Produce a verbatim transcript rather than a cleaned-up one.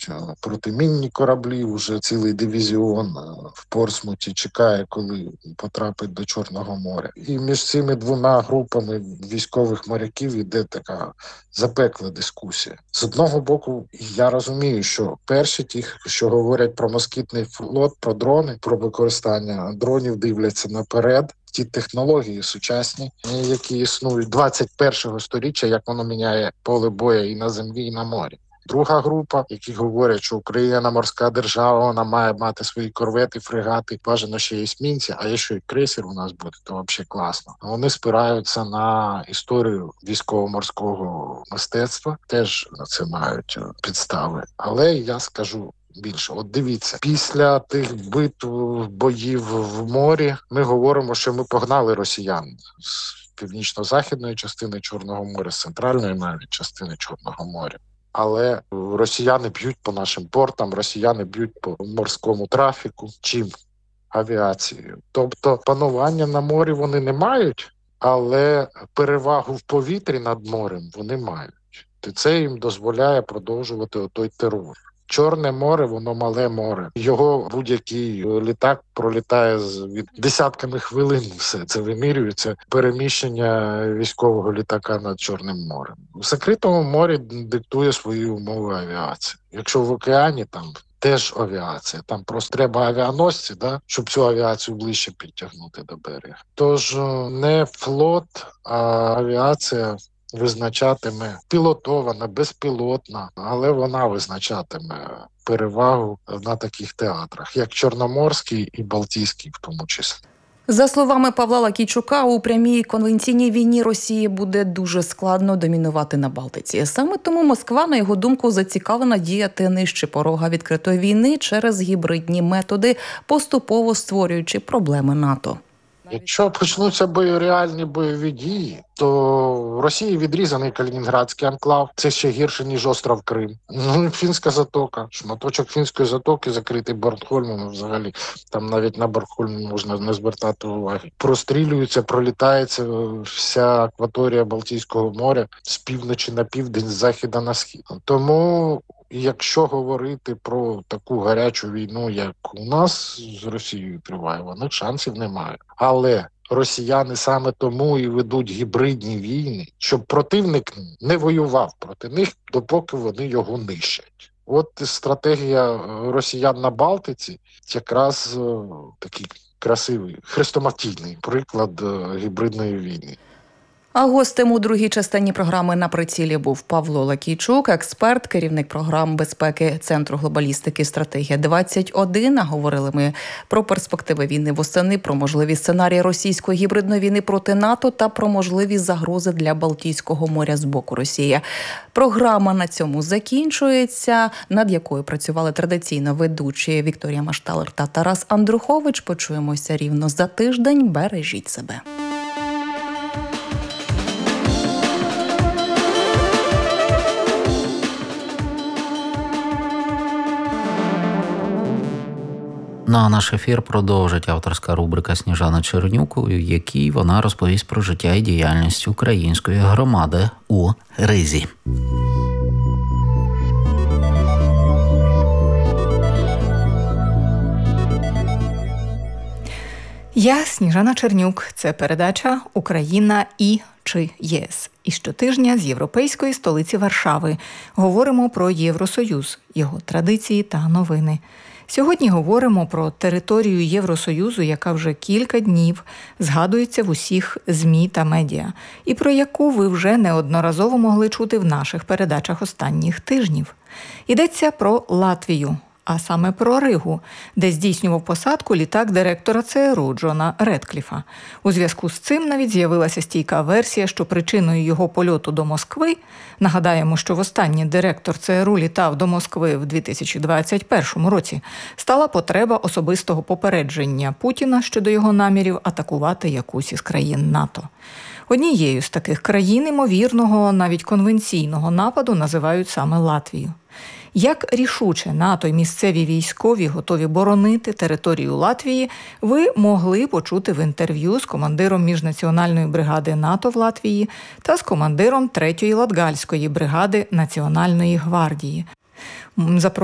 працюють протимінні кораблі, вже цілий дивізіон в Портсмуті чекає, коли потрапить до Чорного моря. І між цими двома групами військових моряків іде така запекла дискусія. З одного боку, я розумію, що перші ті, що говорять про москітний флот, про дрони, про використання дронів, дивляться наперед. Ті технології сучасні, які існують двадцять першого сторіччя, як воно міняє поле бою і на землі, і на морі. Друга група, які говорять, що Україна морська держава, вона має мати свої корвети, фрегати, бажано ще есмінці, а якщо і крейсер у нас буде, то взагалі класно. Вони спираються на історію військово-морського мистецтва, теж на це мають підстави. Але я скажу більше. От дивіться, після тих битв, боїв в морі, ми говоримо, що ми погнали росіян з північно-західної частини Чорного моря, з центральної навіть частини Чорного моря. Але росіяни б'ють по нашим портам, росіяни б'ють по морському трафіку. Чим? Авіацією. Тобто панування на морі вони не мають, але перевагу в повітрі над морем вони мають. І це їм дозволяє продовжувати той терор. Чорне море, воно мале море. Його будь-який літак пролітає з від десятками хвилин, все це вимірюється. Переміщення військового літака над Чорним морем. В закритому морі диктує свої умови авіація. Якщо в океані, там теж авіація. Там просто треба авіаносці, да, щоб цю авіацію ближче підтягнути до берега. Тож не флот, а авіація визначатиме пілотована, безпілотна, але вона визначатиме перевагу на таких театрах, як Чорноморський і Балтійський в тому числі. За словами Павла Лакійчука, у прямій конвенційній війні Росії буде дуже складно домінувати на Балтиці. Саме тому Москва, на його думку, зацікавлена діяти нижче порога відкритої війни через гібридні методи, поступово створюючи проблеми НАТО. Якщо почнуться реальні бойові дії, то в Росії відрізаний Калінінградський анклав. Це ще гірше, ніж остров Крим. Ну і Фінська затока. Шматочок Фінської затоки закритий Борнхольмом. Взагалі, там навіть на Борнхольм можна не звертати уваги. Прострілюється, пролітається вся акваторія Балтійського моря з півночі на південь, з заходу на схід. Тому якщо говорити про таку гарячу війну, як у нас з Росією триває, у них шансів немає. Але росіяни саме тому і ведуть гібридні війни, щоб противник не воював проти них, допоки вони його нищать. От стратегія росіян на Балтиці якраз такий красивий, хрестоматійний приклад гібридної війни. А гостем у другій частині програми «На прицілі» був Павло Лакійчук, експерт, керівник програм безпеки Центру глобалістики «Стратегія двадцять один». А говорили ми про перспективи війни восени, про можливі сценарії російської гібридної війни проти НАТО та про можливі загрози для Балтійського моря з боку Росії. Програма на цьому закінчується, над якою працювали традиційно ведучі Вікторія Машталер та Тарас Андрухович. Почуємося рівно за тиждень. Бережіть себе. Ну а наш ефір продовжить авторська рубрика Сніжана Чернюк, у якій вона розповість про життя і діяльність української громади у Ризі. Я Сніжана Чернюк. Це передача «Україна і чи ЄС». І щотижня з європейської столиці Варшави говоримо про Євросоюз, його традиції та новини. Сьогодні говоримо про територію Євросоюзу, яка вже кілька днів згадується в усіх ЗМІ та медіа, і про яку ви вже неодноразово могли чути в наших передачах останніх тижнів. Йдеться про Латвію, а саме про Ригу, де здійснював посадку літак директора ЦРУ Джона Редкліфа. У зв'язку з цим навіть з'явилася стійка версія, що причиною його польоту до Москви, нагадаємо, що востаннє директор ЦРУ літав до Москви в дві тисячі двадцять першому році, стала потреба особистого попередження Путіна щодо його намірів атакувати якусь із країн НАТО. Однією з таких країн ймовірного, навіть конвенційного нападу називають саме Латвію. Як рішуче НАТО й місцеві військові готові боронити територію Латвії, ви могли почути в інтерв'ю з командиром міжнаціональної бригади НАТО в Латвії та з командиром третьої Латгальської бригади Національної гвардії.